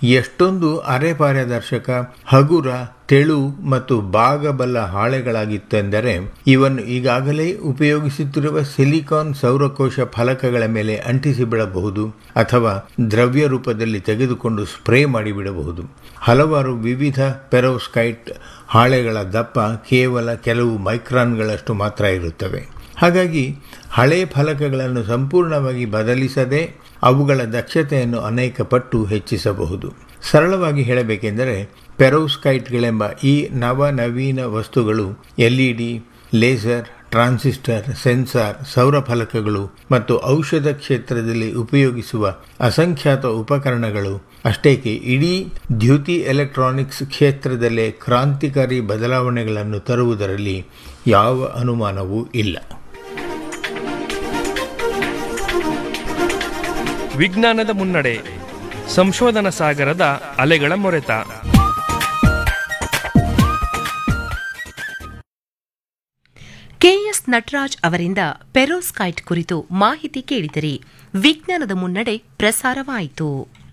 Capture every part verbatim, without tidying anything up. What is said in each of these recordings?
ಎಷ್ಟೊಂದು ಅರೆ ಪಾರದರ್ಶಕ, ಹಗುರ, ತೆಳು ಮತ್ತು ಬಾಗಬಲ್ಲ ಹಾಳೆಗಳಾಗಿತ್ತೆಂದರೆ ಇವನ್ನು ಈಗಾಗಲೇ ಉಪಯೋಗಿಸುತ್ತಿರುವ ಸಿಲಿಕಾನ್ ಸೌರಕೋಶ ಫಲಕಗಳ ಮೇಲೆ ಅಂಟಿಸಿಬಿಡಬಹುದು ಅಥವಾ ದ್ರವ್ಯ ರೂಪದಲ್ಲಿ ತೆಗೆದುಕೊಂಡು ಸ್ಪ್ರೇ ಮಾಡಿಬಿಡಬಹುದು. ಹಲವಾರು ವಿವಿಧ ಪೆರೋವ್ಸ್ಕೈಟ್ ಹಾಳೆಗಳ ದಪ್ಪ ಕೇವಲ ಕೆಲವು ಮೈಕ್ರಾನ್ಗಳಷ್ಟು ಮಾತ್ರ ಇರುತ್ತವೆ. ಹಾಗಾಗಿ ಹಳೆ ಫಲಕಗಳನ್ನು ಸಂಪೂರ್ಣವಾಗಿ ಬದಲಿಸದೆ ಅವುಗಳ ದಕ್ಷತೆಯನ್ನು ಅನೇಕ ಪಟ್ಟು ಹೆಚ್ಚಿಸಬಹುದು. ಸರಳವಾಗಿ ಹೇಳಬೇಕೆಂದರೆ ಪೆರೋವ್ಸ್ಕೈಟ್ಗಳೆಂಬ ಈ ನವನವೀನ ವಸ್ತುಗಳು ಎಲ್ಇಡಿ, ಲೇಸರ್, ಟ್ರಾನ್ಸಿಸ್ಟರ್, ಸೆನ್ಸಾರ್, ಸೌರ ಫಲಕಗಳು ಮತ್ತು ಔಷಧ ಕ್ಷೇತ್ರದಲ್ಲಿ ಉಪಯೋಗಿಸುವ ಅಸಂಖ್ಯಾತ ಉಪಕರಣಗಳು ಅಷ್ಟೇಕೆ ಇಡೀ ದ್ಯುತಿ ಎಲೆಕ್ಟ್ರಾನಿಕ್ಸ್ ಕ್ಷೇತ್ರದಲ್ಲೇ ಕ್ರಾಂತಿಕಾರಿ ಬದಲಾವಣೆಗಳನ್ನು ತರುವುದರಲ್ಲಿ ಯಾವ ಅನುಮಾನವೂ ಇಲ್ಲ. ವಿಜ್ಞಾನದ ಮುನ್ನಡೆ, ಸಂಶೋಧನಾ ಸಾಗರದ ಅಲೆಗಳ ಮೊರೆತ. ಕೆಎಸ್ ನಟರಾಜ್ ಅವರಿಂದ ಪೆರೋವ್ಸ್ಕೈಟ್ ಕುರಿತು ಮಾಹಿತಿ ಕೇಳಿದಿರಿ. ವಿಜ್ಞಾನದ ಮುನ್ನಡೆ ಪ್ರಸಾರವಾಯಿತು.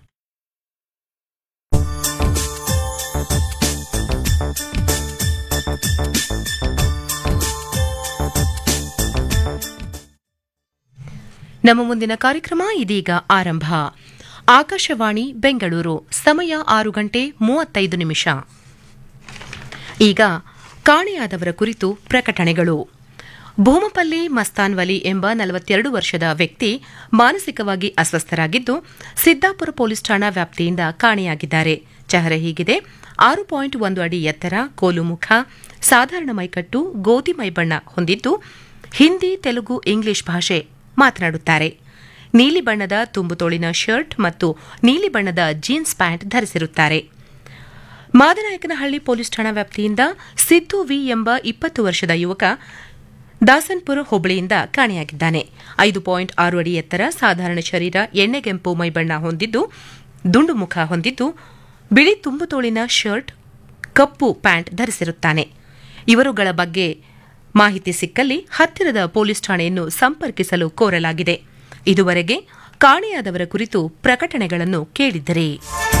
ನಮ್ಮ ಮುಂದಿನ ಕಾರ್ಯಕ್ರಮ ಇದೀಗ ಆರಂಭ. ಆಕಾಶವಾಣಿ ಬೆಂಗಳೂರು, ಸಮಯ ಆರು ಗಂಟೆ ಮೂವತ್ತೈದು ನಿಮಿಷ. ಈಗ ಕಾಣೆಯಾದವರ ಕುರಿತು ಪ್ರಕಟಣೆಗಳು. ಭೂಮಪಲ್ಲಿ ಮಸ್ತಾನ್ ವಲಿ ಎಂಬ ನಲವತ್ತೆರಡು ವರ್ಷದ ವ್ಯಕ್ತಿ ಮಾನಸಿಕವಾಗಿ ಅಸ್ವಸ್ಥರಾಗಿದ್ದು ಸಿದ್ದಾಪುರ ಪೊಲೀಸ್ ಠಾಣಾ ವ್ಯಾಪ್ತಿಯಿಂದ ಕಾಣೆಯಾಗಿದ್ದಾರೆ. ಚಹರೆ ಹೀಗಿದೆ: ಆರು ಪಾಯಿಂಟ್ ಒಂದು ಅಡಿ ಎತ್ತರ, ಕೋಲು ಮುಖ, ಸಾಧಾರಣ ಮೈಕಟ್ಟು, ಗೋಧಿ ಮೈಬಣ್ಣ ಹೊಂದಿದ್ದು ಹಿಂದಿ, ತೆಲುಗು, ಇಂಗ್ಲಿಷ್ ಭಾಷೆ ಮಾತನಾಡುತ್ತಾರೆ. ನೀಲಿ ಬಣ್ಣದ ತುಂಬು ತೋಳಿನ ಶರ್ಟ್ ಮತ್ತು ನೀಲಿ ಬಣ್ಣದ ಜೀನ್ಸ್ ಪ್ಯಾಂಟ್ ಧರಿಸಿರುತ್ತಾರೆ. ಮಾದನಾಯಕನಹಳ್ಳಿ ಪೊಲೀಸ್ ಠಾಣಾ ವ್ಯಾಪ್ತಿಯಿಂದ ಸಿದ್ದು ವಿ ಎಂಬ ಇಪ್ಪತ್ತು ವರ್ಷದ ಯುವಕ ದಾಸನ್ಪುರ ಹೋಬಳಿಯಿಂದ ಕಾಣೆಯಾಗಿದ್ದಾನೆ. ಐದು ಪಾಯಿಂಟ್ ಆರು ಅಡಿ ಎತ್ತರ, ಸಾಧಾರಣ ಶರೀರ, ಎಣ್ಣೆಗೆಂಪು ಮೈಬಣ್ಣ ಹೊಂದಿದ್ದು ದುಂಡು ಮುಖ ಹೊಂದಿದ್ದು ಬಿಳಿ ತುಂಬು ತೋಳಿನ ಶರ್ಟ್, ಕಪ್ಪು ಪ್ಯಾಂಟ್ ಧರಿಸಿರುತ್ತಾನೆ. ಇವರುಗಳ ಬಗ್ಗೆ ಮಾಹಿತಿ ಸಿಕ್ಕಲ್ಲಿ ಹತ್ತಿರದ ಪೊಲೀಸ್ ಠಾಣೆಯನ್ನು ಸಂಪರ್ಕಿಸಲು ಕೋರಲಾಗಿದೆ. ಇದುವರೆಗೆ ಕಾಣೆಯಾದವರ ಕುರಿತು ಪ್ರಕಟಣೆಗಳನ್ನು ಕೇಳಿದ್ದರೆ.